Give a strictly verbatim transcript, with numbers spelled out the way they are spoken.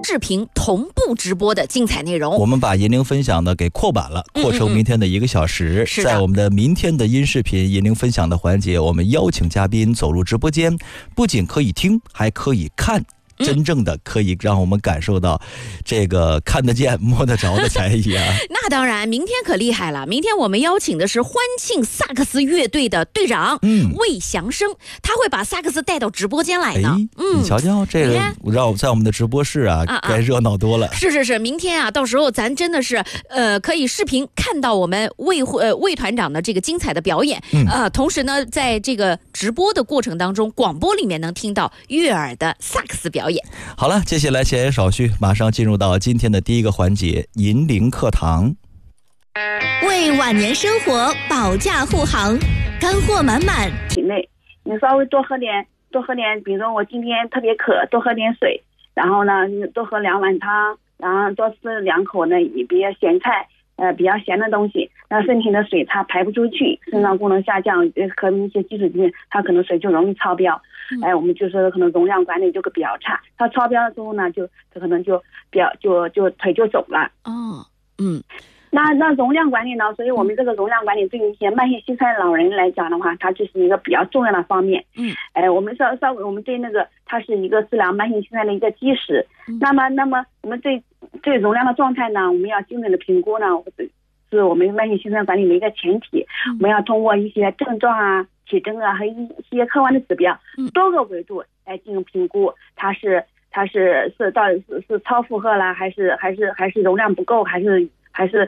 视频同步直播的精彩内容。 我们把银铃分享的给扩版了，扩成明天的一个小时。 嗯嗯嗯， 在我们的明天的音视频银铃分享的环节，我们邀请嘉宾走入直播间，不仅可以听，还可以看。真正的可以让我们感受到这个看得见摸得着的才艺啊。 那当然，明天可厉害了，明天我们邀请的是欢庆萨克斯乐队的队长、嗯、魏祥生，他会把萨克斯带到直播间来的。 嗯，你瞧瞧这个让我在我们的直播室啊该热闹多了。 是是是，明天啊到时候咱真的是呃可以视频看到我们魏呃魏团长的这个精彩的表演、嗯、呃同时呢在这个直播的过程当中，广播里面能听到悦耳的萨克斯表演。 好了，接下来闲言少叙，马上进入到今天的第一个环节——银铃课堂。 为晚年生活保驾护航，干货满满。 体内，你稍微多喝点，多喝点，比如说我今天特别渴，多喝点水，然后呢，多喝两碗汤，然后多吃两口呢，也比较咸菜。呃，比较咸的东西，那身体的水它排不出去，肾脏功能下降，和一些基础疾病，它可能水就容易超标。哎、呃，我们就说可能容量管理就会比较差，它超标的时候呢，就它可能就比较就就腿就肿了。 哦，嗯。 那那容量管理呢？所以我们这个容量管理对于一些慢性心衰老人来讲的话，它就是一个比较重要的方面。嗯，哎，我们稍稍微我们对那个它是一个治疗慢性心衰的一个基石。嗯、那么那么我们对对容量的状态呢，我们要精准的评估呢，是我们慢性心衰管理的一个前提。嗯、我们要通过一些症状啊、体征啊和一些客观的指标，嗯、多个维度来进行评估，它是它是是到底是是超负荷了，还是还是还是容量不够，还是。还是